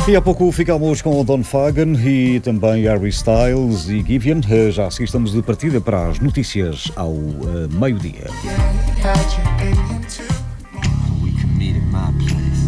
E há pouco ficámos com o Don Fagan e também Harry Styles e Giveon. Já a seguir estamos de partida para as notícias ao meio-dia.